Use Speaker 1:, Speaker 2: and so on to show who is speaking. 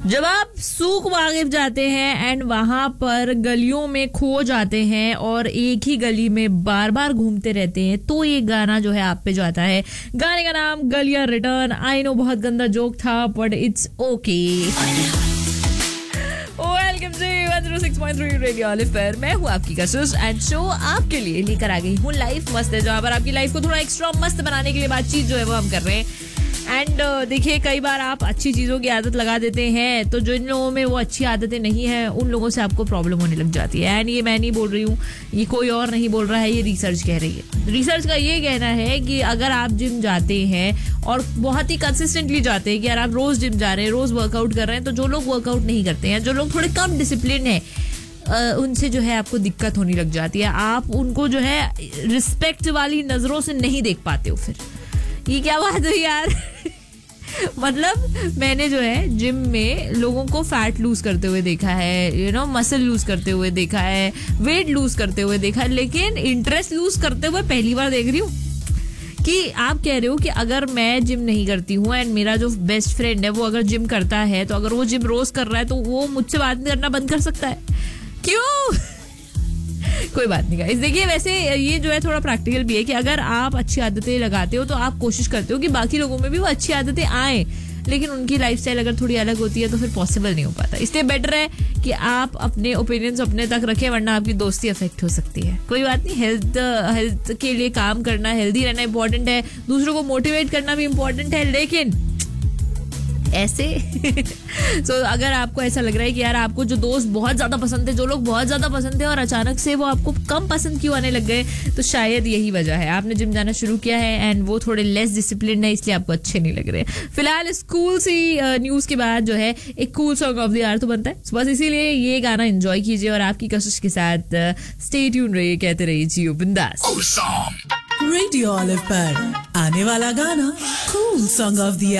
Speaker 1: जब आप सूक वाकिफ जाते हैं एंड वहां पर गलियों में खो जाते हैं और एक ही गली में बार बार घूमते रहते हैं, तो ये गाना जो है आप पे जो आता है, गाने का नाम गलियां रिटर्न। आई नो बहुत गंदा जोक था, but it's okay. Welcome to 106.3 radio olive पर। मैं हूँ आपकी कशिश एंड शो आपके लिए लेकर आ गई हूँ लाइफ मस्त है, जहाँ पर आपकी लाइफ को थोड़ा एक्स्ट्रा मस्त बनाने के लिए बातचीत जो है वो हम कर रहे हैं। एंड देखिए, कई बार आप अच्छी चीज़ों की आदत लगा देते हैं, तो जिन लोगों में वो अच्छी आदतें नहीं हैं उन लोगों से आपको प्रॉब्लम होने लग जाती है। एंड ये मैं नहीं बोल रही हूँ, ये कोई और नहीं बोल रहा है, ये रिसर्च कह रही है। रिसर्च का ये कहना है कि अगर आप जिम जाते हैं और बहुत ही कंसिस्टेंटली जाते हैं कि यार आप रोज जिम जा रहे हैं, रोज वर्कआउट कर रहे हैं, तो जो लोग वर्कआउट नहीं करते हैं, जो लोग थोड़े कम डिसिप्लिन है, उनसे जो है आपको दिक्कत होने लग जाती है। आप उनको जो है रिस्पेक्ट वाली नजरों से नहीं देख पाते हो। फिर ये क्या बात हुई यार? मतलब मैंने जो है जिम में लोगों को फैट लूज करते हुए देखा है, मसल लूज करते हुए देखा है, वेट लूज करते हुए देखा है, लेकिन इंटरेस्ट लूज करते हुए पहली बार देख रही हूँ। कि आप कह रहे हो कि अगर मैं जिम नहीं करती हूँ एंड मेरा जो बेस्ट फ्रेंड है वो अगर जिम करता है, तो अगर वो जिम रोज कर रहा है तो वो मुझसे बात करना बंद कर सकता है? क्यों? कोई बात नहीं गाइस। देखिए, वैसे ये जो है थोड़ा प्रैक्टिकल भी है कि अगर आप अच्छी आदतें लगाते हो तो आप कोशिश करते हो कि बाकी लोगों में भी वो अच्छी आदतें आए, लेकिन उनकी लाइफस्टाइल अगर थोड़ी अलग होती है तो फिर पॉसिबल नहीं हो पाता। इसलिए बेटर है कि आप अपने ओपिनियंस अपने तक रखें, वरना आपकी दोस्ती अफेक्ट हो सकती है। कोई बात नहीं, हेल्थ के लिए काम करना, हेल्दी रहना इंपॉर्टेंट है, दूसरों को मोटिवेट करना भी इंपॉर्टेंट है, लेकिन ऐसे अगर आपको ऐसा लग रहा है कि यार आपको जो दोस्त बहुत ज्यादा पसंद थे, जो लोग बहुत ज्यादा पसंद थे और अचानक से वो आपको कम पसंद क्यों आने लग गए, तो शायद यही वजह है। आपने जिम जाना शुरू किया है एंड वो थोड़े लेस डिसिप्लिन है, इसलिए आपको अच्छे नहीं लग रहे। फिलहाल स्कूल सी न्यूज के बाद जो है एक cool song of the year तो बनता है, बस इसीलिए ये गाना एंजॉय कीजिए और आपकी कशिश के साथ स्टे ट्यून रहिए, कहते रहिए जियो बिंदास।
Speaker 2: रेडियो ऑलिव पर आने वाला गाना कूल सॉन्ग ऑफ द